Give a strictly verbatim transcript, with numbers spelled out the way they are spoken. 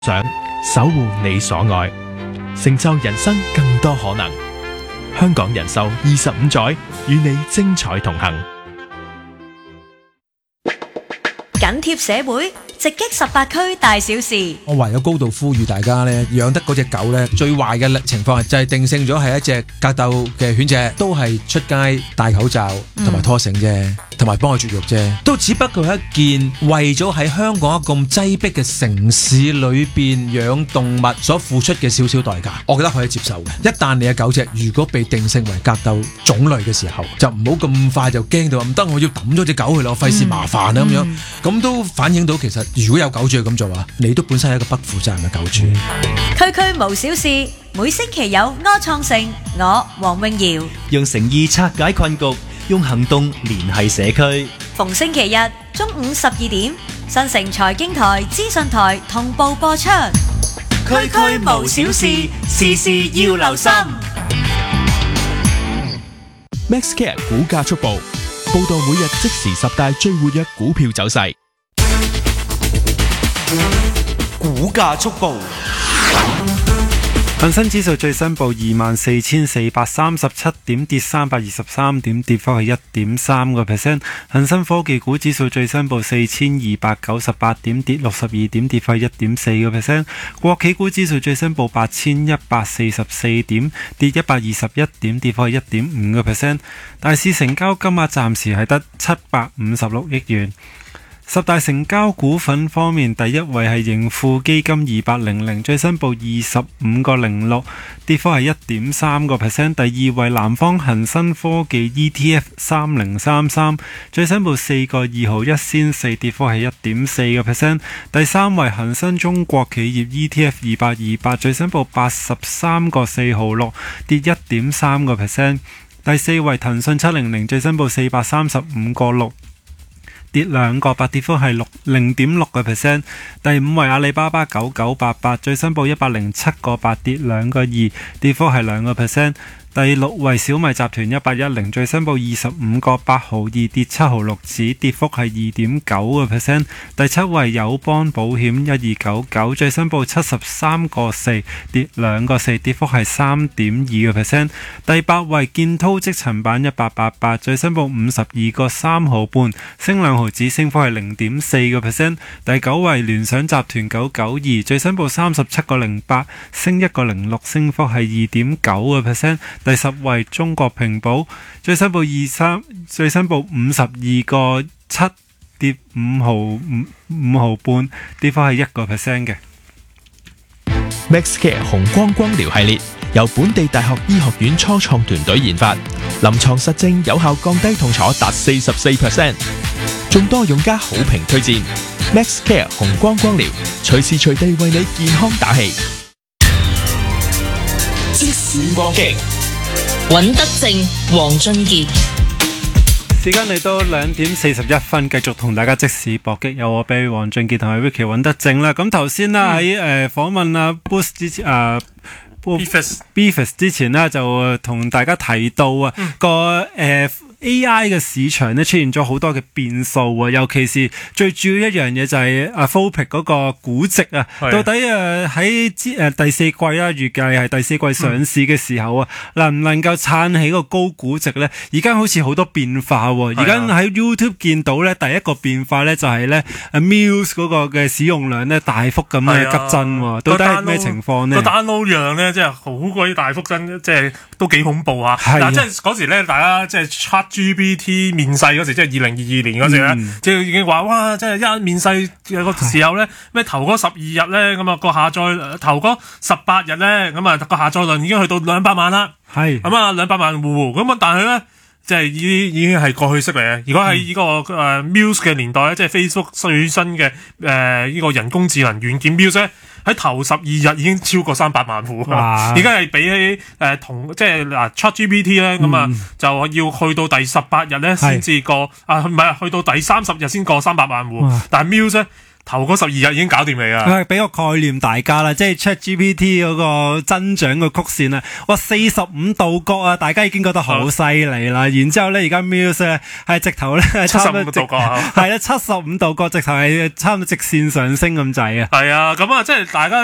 想守護你所愛，成就人生更多可能。香港人壽二十五載，與你精彩同行。 緊貼社會，直擊十八區大小事。 我唯有高度呼籲大家咧，養得嗰隻狗咧，最壞嘅情況就係定性咗係一隻格鬥嘅犬隻，都係出街戴口罩同埋拖繩啫，同埋幫佢絕育啫，都只不過係一件為咗喺香港一個咁擠迫嘅城市裏邊養動物所付出嘅少少代價，我覺得可以接受嘅。一旦你嘅狗隻如果被定性為格鬥種類嘅時候，就唔好咁快就驚到唔得，我要抌咗隻狗去咯，費事麻煩啦咁樣。咁都反映到其實如果有狗主要咁做啊，你都本身係一個不負責任嘅狗主。 區區無小事，每星期有柯創盛，我黃詠瑤用誠意拆解困局，用行動聯繫社區。 逢星期日中午十二點，新城財經台、資訊台同步播出。 區區無小事，事事要留心。 MaxCare 股價速報，報道每日即時十大最活躍股票走勢。 股價速報。 恒生指數最新報二萬四千四百三十七點，跌三百二十三點，跌幅係一點三個 percent。恒生科技股指數最新報四千二百九十八點，跌六十二點，跌幅係一點四個 percent。國企股指數最新報八千一百四十四點，跌一百二十一點，跌幅係一點五個 percent。大市成交金額暫時係得七百五十六億元。十大成交股份方面，第一位係盈富基金二八零零，最新報二十五個零六，跌幅係一點三個 percent。第二位南方恒生科技 E T F 三零三三，最新報四個二毫一仙四，跌幅係一點四個 percent。第三位恒生中國企業 E T F 二八二八，最新報八十三個四毫六，跌一點三個 percent。第四位騰訊七零零，最新報四百三十五個六，跌兩個八，跌幅係六零點六個 percent。第五位阿里巴巴九九八八，最新報一百零七個八，跌兩個二，跌幅係兩個 percent。第六位小米集團一八一零，最新報二十五個八毫二，跌七毫六子，跌幅係二點九個 percent。第七位友邦保險一二九九，最新報七十三個四，跌兩個四，跌幅係三點二個 percent。第八位建滔積層板一八八八，最新報五十二個三毫半，升兩毫子，升幅係零點四個 percent。第九位聯想集團九九二，最新報三十七個零八，升一個零六，升幅係二點九個 percent。第十位中國平保，最新報二三，最新報五十二個七，跌五毫五五毫半，跌幅係一個 percent 嘅。 MaxCare 紅光光療系列由本地大學醫學院初創團隊研發，臨床實證有效降低痛楚達四十四 percent， 眾多用家好評推薦。MaxCare 紅光光療，隨時隨地為你健康打氣。即時搏擊。 尹德正、黃俊傑， 時間嚟到兩點四十一分，繼續同大家即時搏擊，有我俾黃俊傑同埋 Vicky 尹德正啦。咁頭先啦喺誒訪問啊 Boost 之前啊 Beefus 之前呢，就同大家提到啊、嗯、個誒。呃A I 嘅市場咧出現咗好多嘅變數啊，尤其是最主要一樣嘢就係阿 Fopic 嗰個估值啊，到底誒喺誒第四季啦，預計係第四季上市嘅時候啊，嗯、能唔能夠撐起個高估值咧？而家好似好多變化喎，而家喺 YouTube 見到咧，第一個變化咧就係咧 Muse 嗰個嘅使用量咧大幅咁嘅急增喎，到底係咩情況呢？ 個 download 量咧即係好鬼大幅增，即係都幾恐怖啊！嗱，即係嗰時咧，大家即係 G P T 面世嗰時，即係二零二二年嗰時咧，嗯、即係已經話哇，即係一面世嘅個時候咧，咩頭嗰十二日咧，咁啊個下載頭嗰十八日咧，咁啊個下載量已經去到兩百萬啦，係咁啊兩百萬戶，咁啊但係咧，即係已已經係過去式嚟嘅。如果喺呢個誒、呃、Muse 嘅年代咧，即係 Facebook 最新嘅誒呢個人工智能軟件 Muse 咧。喺頭十二日已經超過三百萬戶，而家係比起誒、呃、同即係嗱 ChatGPT 咧咁啊，就要去到第十八日咧先至過啊，唔係去到第三十日先過三百萬戶，但係 Muse 咧頭嗰十二日已經搞掂你啊！ 係俾個概念大家啦，即係 ChatGPT 嗰個增長嘅曲線啊，哇四十五度角啊，大家已經覺得好犀利啦。然之後咧，而家 Muse 咧係直頭咧七十五度角啊， 係啦，七十五度角直頭係差唔多直線上升咁滯啊。 係啊，咁啊，即係大家。